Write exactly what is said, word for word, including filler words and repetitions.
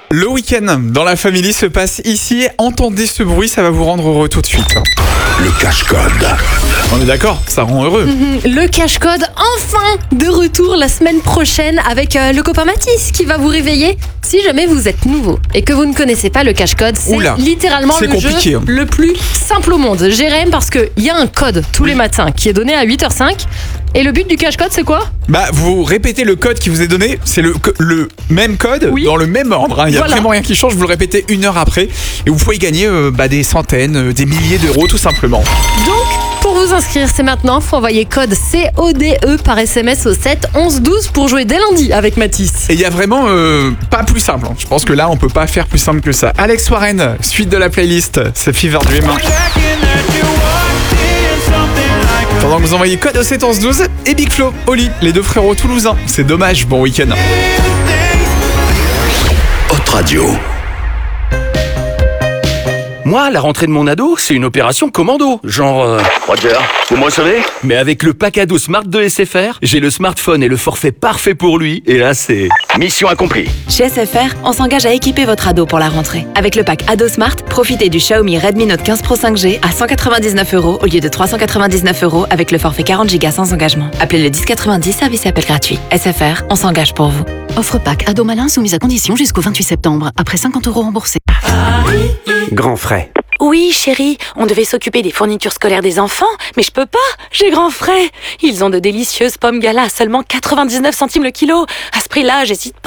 Le week-end dans la famille se passe ici. Entendez ce bruit, ça va vous rendre heureux tout de suite. Le cache-code. On est d'accord, ça rend heureux. Mhm, Le cache-code, enfin de retour la semaine prochaine avec euh, le copain Mathis qui va vous réveiller. Si jamais vous êtes nouveau et que vous ne connaissez pas le cache-code, c'est Oula, littéralement c'est le compliqué, jeu hein. le plus simple au monde. Jérém, parce qu'il y a un code tous les matins qui est donné à huit heures cinq. Et le but du cache-code, c'est quoi? Bah, vous répétez le code qui vous est donné, c'est le, co- le même code Oui. dans le même ordre. Il n'y a Voilà. vraiment rien qui change, vous le répétez une heure après et vous pouvez gagner euh, bah, des centaines, euh, des milliers d'euros tout simplement. Donc, pour vous inscrire, c'est maintenant. Faut envoyer code C O D E par S M S au sept onze douze pour jouer dès lundi avec Mathis. Et il y a vraiment euh, pas plus simple. hein. Je pense que là, on peut pas faire plus simple que ça. Alex Warren, suite de la playlist, c'est Fever Dream. Pendant que vous envoyez code au sept onze douze et Big Flo, Oli, les deux frérots toulousains. C'est dommage, bon week-end. Hot Radio. Moi, la rentrée de mon ado, c'est une opération commando. Genre... euh, Roger, vous me recevez? Mais avec le pack ado Smart de S F R, j'ai le smartphone et le forfait parfait pour lui. Et là, c'est... Mission accomplie. Chez S F R, on s'engage à équiper votre ado pour la rentrée. Avec le pack Ado Smart, profitez du Xiaomi Redmi Note quinze Pro cinq G à cent quatre-vingt-dix-neuf euros au lieu de trois cent quatre-vingt-dix-neuf euros avec le forfait quarante gigas sans engagement. Appelez le dix quatre-vingt-dix, service et appel gratuit. S F R, on s'engage pour vous. Offre pack ado malin soumise à condition jusqu'au vingt-huit septembre, après cinquante euros remboursés. Grand frais. Oui, chérie, on devait s'occuper des fournitures scolaires des enfants, mais je peux pas, j'ai grand frais. Ils ont de délicieuses pommes gala à seulement quatre-vingt-dix-neuf centimes le kilo. À ce prix-là, j'hésite pas.